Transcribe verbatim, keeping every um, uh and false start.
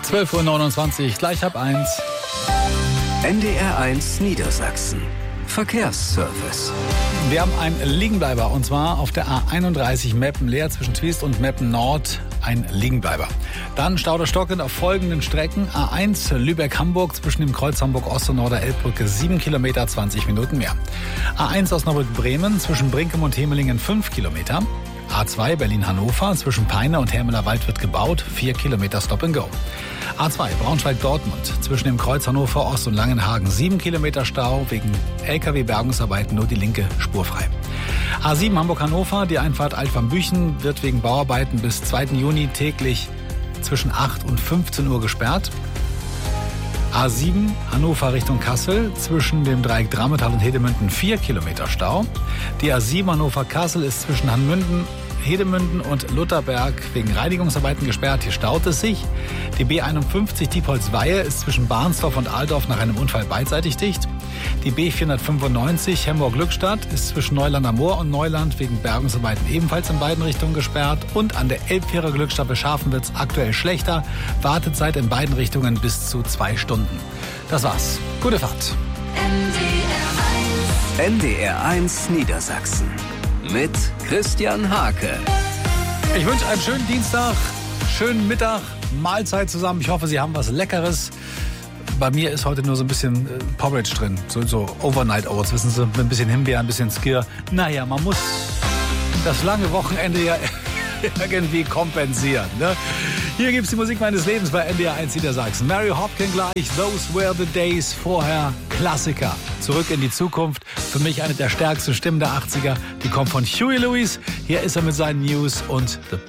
zwölf Uhr neunundzwanzig, gleich ab eins. N D R eins Niedersachsen. Verkehrsservice. Wir haben einen Liegenbleiber und zwar auf der A einunddreißig Meppen-Leer zwischen Twist und Meppen-Nord. Ein Liegenbleiber. Dann Stau stockend auf folgenden Strecken. A eins Lübeck-Hamburg zwischen dem Kreuz Hamburg-Ost und Norder-Elbbrücke sieben Kilometer, zwanzig Minuten mehr. A eins Osnabrück-Bremen zwischen Brinkem und Hemelingen fünf Kilometer. A zwei Berlin-Hannover zwischen Peine und Hermeler Wald wird gebaut, vier Kilometer Stop and Go. A zwei Braunschweig-Dortmund zwischen dem Kreuz Hannover Ost und Langenhagen sieben Kilometer Stau, wegen L K W-Bergungsarbeiten nur die linke Spur frei. A sieben Hamburg-Hannover, die Einfahrt Altwarmbüchen wird wegen Bauarbeiten bis zweiten Juni täglich zwischen acht und fünfzehn Uhr gesperrt. A sieben Hannover Richtung Kassel zwischen dem Dreieck Drametal und Hedemünden vier Kilometer Stau. Die A sieben Hannover-Kassel ist zwischen Hanmünden, Hedemünden und Lutherberg wegen Reinigungsarbeiten gesperrt. Hier staut es sich. Die B einundfünfzig Diepholz-Weihe ist zwischen Barnsdorf und Altdorf nach einem Unfall beidseitig dicht. Die B vierhundertfünfundneunzig Hemmoor-Glückstadt ist zwischen Neuland am Moor und Neuland wegen Bergungsarbeiten ebenfalls in beiden Richtungen gesperrt. Und an der Elbfähre Glückstadt bei Schafen wird es aktuell schlechter. Wartezeit in beiden Richtungen bis zu zwei Stunden. Das war's. Gute Fahrt. N D R eins Niedersachsen mit Christian Hake. Ich wünsche einen schönen Dienstag, schönen Mittag, Mahlzeit zusammen. Ich hoffe, Sie haben was Leckeres. Bei mir ist heute nur so ein bisschen äh, Porridge drin, so, so Overnight Oats, wissen Sie, mit ein bisschen Himbeer, ein bisschen Skir. Naja, man muss das lange Wochenende ja irgendwie kompensieren. Ne? Hier gibt's die Musik meines Lebens bei N D R eins Niedersachsen. Mary Hopkin gleich, Those Were the Days, vorher Klassiker. Zurück in die Zukunft, für mich eine der stärksten Stimmen der achtziger. Die kommt von Huey Lewis. Hier ist er mit seinen News und The